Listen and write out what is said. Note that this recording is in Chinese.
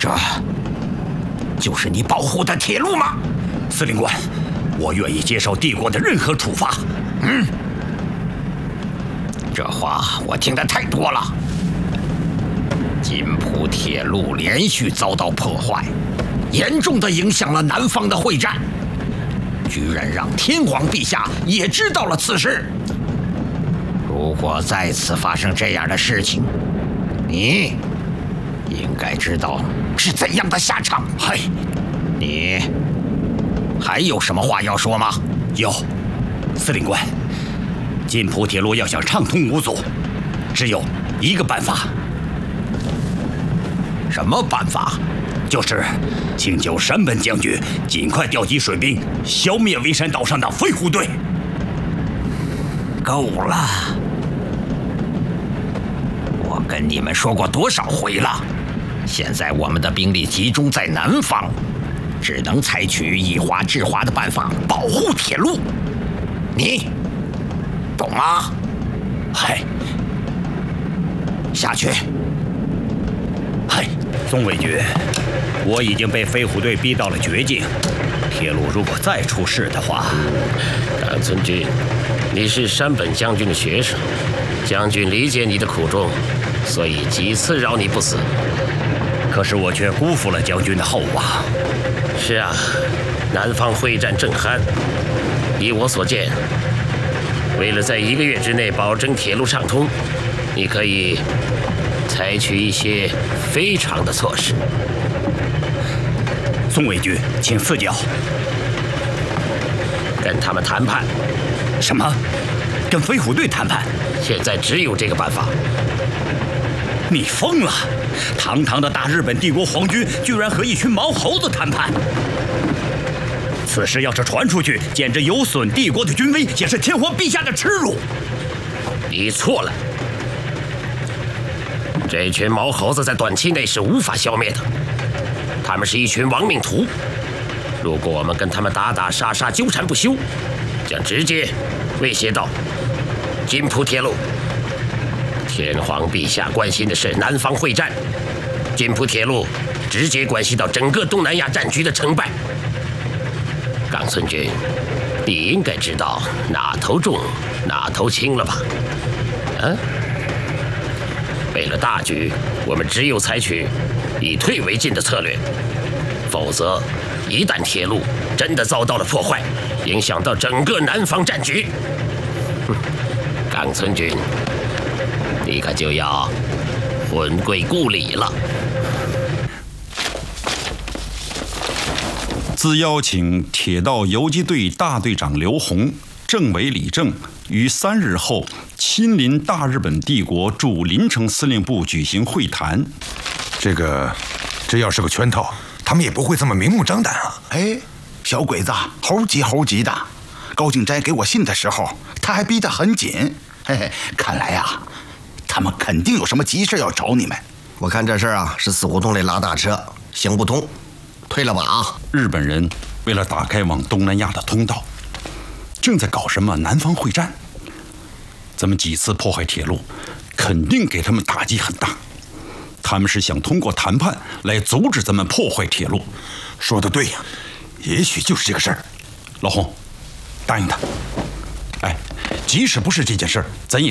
这就是你保护的铁路吗？司令官，我愿意接受帝国的任何处罚。这话我听得太多了。津浦铁路连续遭到破坏，严重地影响了南方的会战，居然让天皇陛下也知道了此事。如果再次发生这样的事情，你应该知道是怎样的下场。嘿，你还有什么话要说吗？有，司令官，津浦铁路要想畅通无阻，只有一个办法。什么办法？就是请求山本将军尽快调集水兵，消灭围山岛上的飞虎队。够了！我跟你们说过多少回了？现在我们的兵力集中在南方，只能采取以华制华的办法保护铁路。你懂吗？嘿，下去。嘿，松尾君，我已经被飞虎队逼到了绝境。铁路如果再出事的话， 冈村君，你是山本将军的学生，将军理解你的苦衷，所以几次饶你不死。 可是我却辜负了将军的厚望。 是啊，南方会战正酣。依我所见，为了在1个月之内保证铁路畅通，你可以采取一些非常的措施。 松尾君，请赐教。 跟他们谈判。 什么？跟飞虎队谈判？ 现在只有这个办法。 你疯了！堂堂的大日本帝国皇军居然和一群毛猴子谈判，此事要是传出去，简直有损帝国的军威，也是天皇陛下的耻辱。 你错了，这群毛猴子在短期内是无法消灭的，他们是一群亡命徒。如果我们跟他们打打杀杀，纠缠不休，将直接威胁到津浦铁路。天皇陛下关心的是南方会战，津浦铁路直接关系到整个东南亚战局的成败。冈村君，你应该知道哪头重哪头轻了吧？为了大局，我们只有采取以退为进的策略，否则一旦铁路真的遭到了破坏，影响到整个南方战局，冈村君，你可就要魂归故里了。 自邀请铁道游击队大队长刘洪、政委李正于3日后亲临大日本帝国驻临城司令部举行会谈。 这要是个圈套，他们也不会这么明目张胆啊！ 哎，小鬼子猴急的。高敬斋给我信的时候，他还逼得很紧。嘿嘿，看来呀，他们肯定有什么急事要找你们。 我看这事儿啊，是死胡同里拉大车，行不通，退了吧啊！ 日本人为了打开往东南亚的通道，正在搞什么南方会战。咱们几次破坏铁路，肯定给他们打击很大。他们是想通过谈判来阻止咱们破坏铁路。 说得对呀，也许就是这个事儿。 老洪，答应他。哎，即使不是这件事儿，咱也